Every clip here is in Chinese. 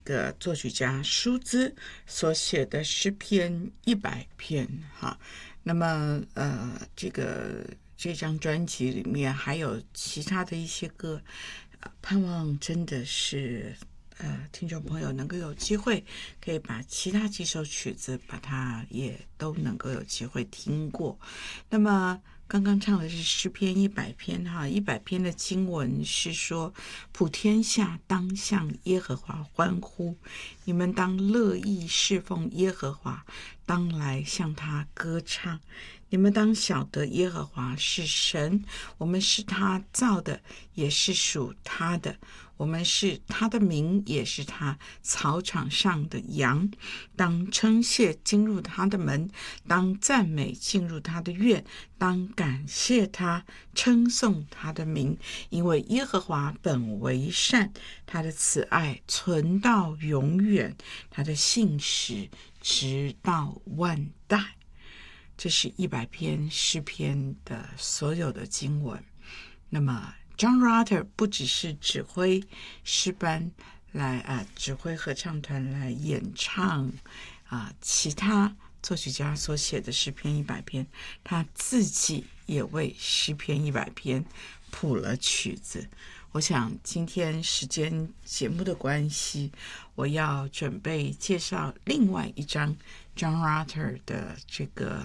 个作曲家舒兹所写的诗篇100篇哈。那么这张专辑里面还有其他的一些歌，盼望真的是听众朋友能够有机会可以把其他几首曲子把它也都能够有机会听过。那么刚刚唱的是诗篇100篇哈，100篇的经文是说，普天下当向耶和华欢呼，你们当乐意侍奉耶和华，当来向他歌唱。你们当晓得耶和华是神，我们是他造的，也是属他的，我们是他的名，也是他草场上的羊。当称谢进入他的门，当赞美进入他的院，当感谢他，称颂他的名，因为耶和华本为善，他的慈爱存到永远，他的信实直到万代。这是100篇诗篇的所有的经文。那么 John Rutter 不只是指挥诗班来指挥合唱团来演唱其他作曲家所写的诗篇100篇，他自己也为诗篇100篇谱了曲子。我想今天时间节目的关系，我要准备介绍另外一张 John Rutter 的这个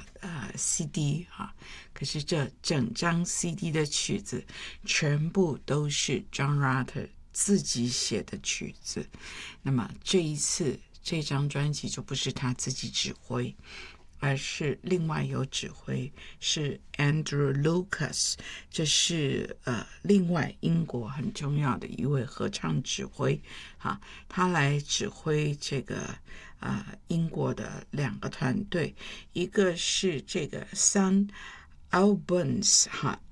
CD 可是这整张 CD 的曲子全部都是 John Rutter 自己写的曲子。那么这一次这张专辑就不是他自己指挥，而是另外有指挥，是 Andrew Lucas， 这是另外英国很重要的一位合唱指挥他来指挥这个英国的2个团队，一个是这个 St. Albans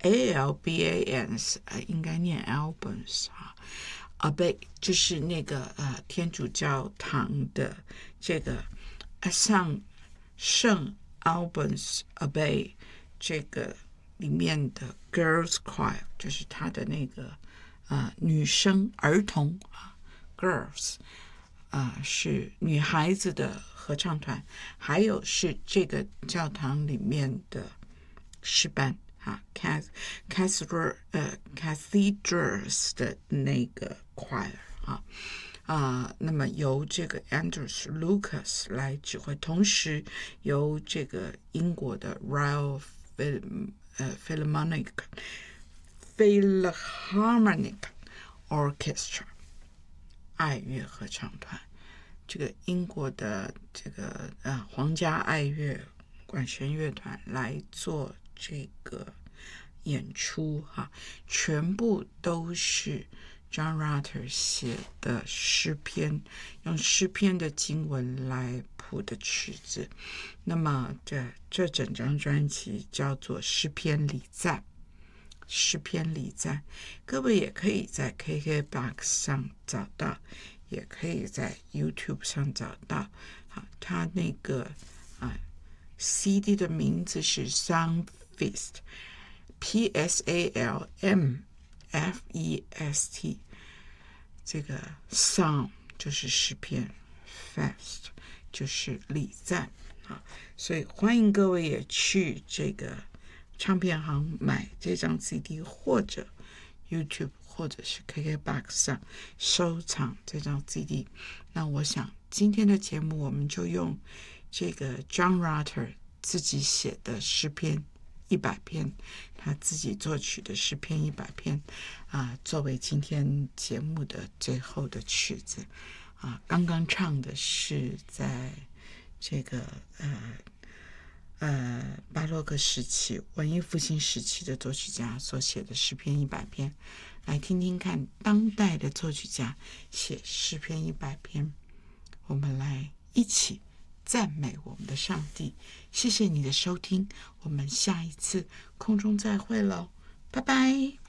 Albans 应该念 Albans Abbey， 就是那个天主教堂的这个上圣 Albans Abbey 这个里面的 Girls Choir， 就是他的那个女生儿童Girls是女孩子的合唱团，还有是这个教堂里面的诗班Cathedrals 的那个 choir 那么由这个 Andrew Lucas 来指挥，同时由这个英国的 Royal Philharmonic Orchestra 爱乐合唱团，这个英国的这个皇家爱乐管弦乐团来做这个演出全部都是 John Rutter 写的诗篇，用诗篇的经文来谱的曲子。那么这整张专辑叫做诗篇礼赞，诗篇礼赞，各位也可以在 KKBOX 上找到，也可以在 YouTube 上找到他那个CD 的名字是 Psalm Feast PSALMFEST， 这个 Psalm 就是诗篇， Fest 就是礼赞所以欢迎各位也去这个唱片行买这张 CD， 或者 YouTube 或者是 KKBOX 上收藏这张 CD。 那我想今天的节目我们就用这个 John Rutter 自己写的诗篇100篇，他自己作曲的诗篇100篇作为今天节目的最后的曲子刚刚唱的是在这个巴洛克时期文艺复兴时期的作曲家所写的诗篇100篇，来听听看当代的作曲家写诗篇100篇，我们来一起赞美我们的上帝。谢谢你的收听，我们下一次空中再会喽，拜拜。